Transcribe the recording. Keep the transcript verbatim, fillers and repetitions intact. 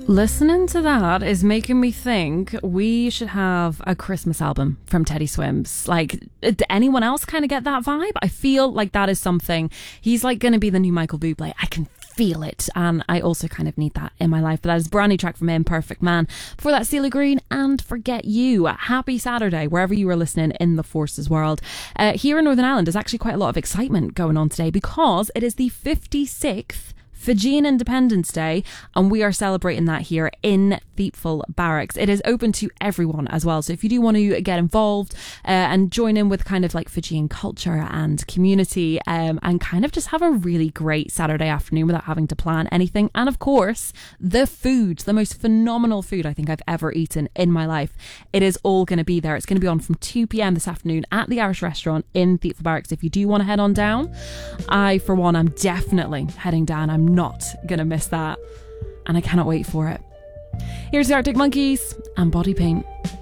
Listening to that is making me think we should have a Christmas album from Teddy Swims. Like, did anyone else kind of get that vibe? I feel like that is something. He's like going to be the new Michael Bublé. I can feel it, and I also kind of need that in my life. But that is a brand new track from him, Perfect Man. For that, CeeLo Green and Forget You. Happy Saturday wherever you are listening in the Forces world. Uh, here in Northern Ireland, there's actually quite a lot of excitement going on today because it is the fifty-sixth Fijian Independence Day, and we are celebrating that here in Thiepval Barracks. It is open to everyone as well, so if you do want to get involved uh, and join in with kind of like Fijian culture and community um, and kind of just have a really great Saturday afternoon without having to plan anything, and of course the food, the most phenomenal food I think I've ever eaten in my life, it is all going to be there. It's going to be on from two p.m. this afternoon at the Irish Restaurant in Thiepval Barracks. If you do want to head on down, I for one am definitely heading down. I'm not gonna miss that, and I cannot wait for it. Here's the Arctic Monkeys and Body Paint.